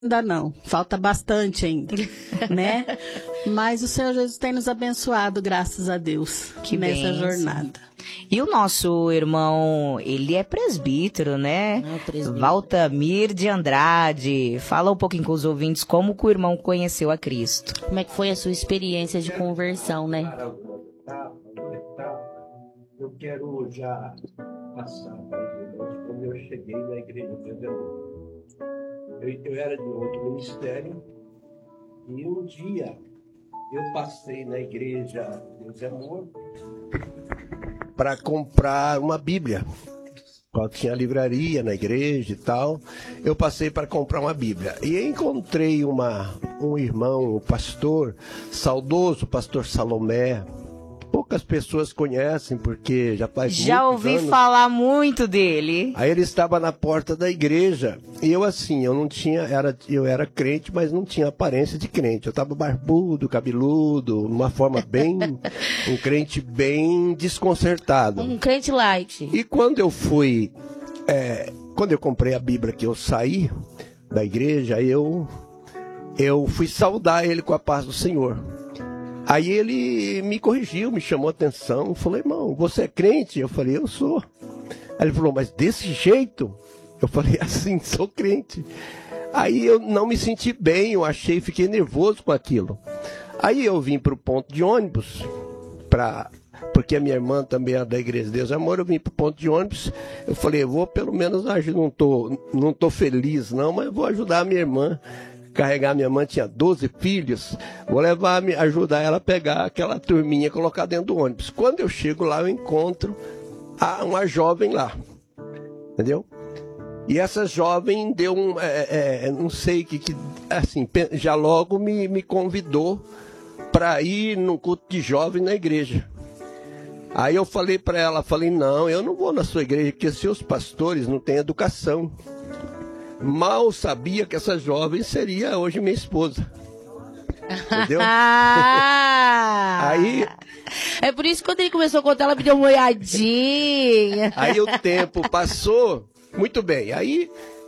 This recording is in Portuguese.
Ainda não, falta bastante ainda, né? Mas o Senhor Jesus tem nos abençoado, graças a Deus, nessa jornada. E o nosso irmão, ele é presbítero, né? Valtamir de Andrade. Fala um pouquinho com os ouvintes como que o irmão conheceu a Cristo. Como é que foi a sua experiência de conversão, né? Eu quero já passar quando eu cheguei na igreja de Deus. Eu era de outro ministério e um dia eu passei na igreja Deus é Amor para comprar uma Bíblia. Quando tinha livraria na igreja e tal, eu passei para comprar uma Bíblia. E encontrei um irmão, um pastor, saudoso pastor Salomé. Poucas pessoas conhecem, porque já faz muitos anos. Já ouvi falar muito dele. Aí ele estava na porta da igreja, e eu assim, eu era crente, mas não tinha aparência de crente. Eu estava barbudo, cabeludo, uma forma bem, um crente bem desconcertado. Um crente light. E quando eu comprei a Bíblia que eu saí da igreja, eu fui saudar ele com a paz do Senhor. Aí ele me corrigiu, me chamou a atenção, falou, irmão, você é crente? Eu falei, eu sou. Aí ele falou, mas desse jeito? Eu falei, assim, sou crente. Aí eu não me senti bem, fiquei nervoso com aquilo. Aí eu vim para o ponto de ônibus, porque a minha irmã também é da Igreja Deus é Amor, eu vim para o ponto de ônibus, eu falei, eu vou pelo menos, não tô feliz não, mas eu vou ajudar a minha irmã. Carregar minha mãe, tinha 12 filhos, vou ajudar ela a pegar aquela turminha e colocar dentro do ônibus. Quando eu chego lá, eu encontro uma jovem lá, entendeu? E essa jovem deu não sei o que, assim, já logo me convidou para ir no culto de jovem na igreja. Aí eu falei para ela, não, eu não vou na sua igreja, porque seus pastores não têm educação. Mal sabia que essa jovem seria hoje minha esposa. Entendeu? Aí, é por isso que quando ele começou a contar, ela me deu uma olhadinha. Aí o tempo passou, muito bem. Aí